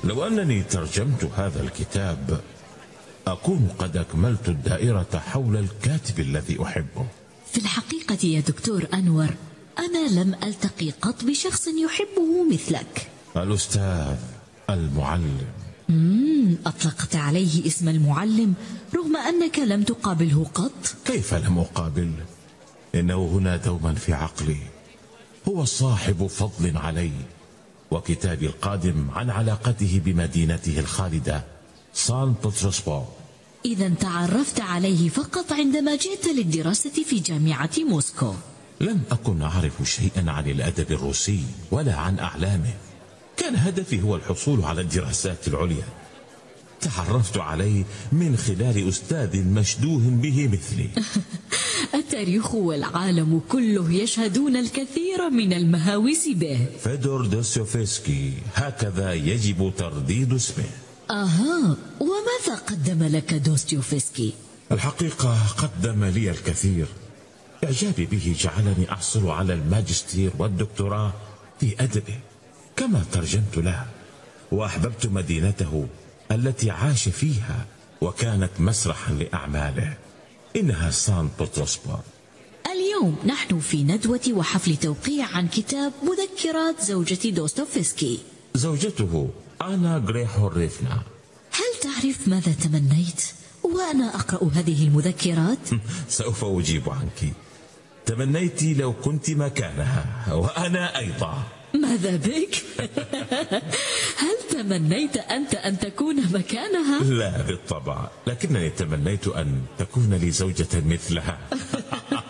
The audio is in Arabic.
لو أنني ترجمت هذا الكتاب أكون قد أكملت الدائرة حول الكاتب الذي أحبه. في الحقيقة يا دكتور أنور، أنا لم ألتقي قط بشخص يحبه مثلك. الأستاذ المعلم. أطلقت عليه اسم المعلم رغم أنك لم تقابله قط؟ كيف لم أقابل؟ إنه هنا دوما في عقلي، هو صاحب فضل علي. وكتابي القادم عن علاقته بمدينته الخالدة سان بطرسبورغ. إذا تعرفت عليه فقط عندما جئت للدراسة في جامعة موسكو. لم أكن أعرف شيئا عن الأدب الروسي ولا عن أعلامه، كان هدفي هو الحصول على الدراسات العليا. تعرفت عليه من خلال أستاذ مشدوه به مثلي. التاريخ والعالم كله يشهدون الكثير من المهاوس به. فيدور دوستويفسكي، هكذا يجب ترديد اسمه. أها، وماذا قدم لك دوستويفسكي؟ الحقيقة قدم لي الكثير. إعجابي به جعلني أحصل على الماجستير والدكتوراه في أدبه، كما ترجمت له. وأحببت مدينته التي عاش فيها وكانت مسرحا لأعماله، إنها سان بطرسبورغ. اليوم نحن في ندوة وحفل توقيع عن كتاب مذكرات زوجة دوستويفسكي. زوجته أنا غريغوريفنا. هل تعرف ماذا تمنيت وأنا أقرأ هذه المذكرات؟ سوف أجيب عنك. تمنيت لو كنت مكانها، وأنا أيضا. ماذا بك؟ هل تمنيت أنت أن تكون مكانها؟ لا بالطبع، لكنني تمنيت أن تكون لي زوجة مثلها.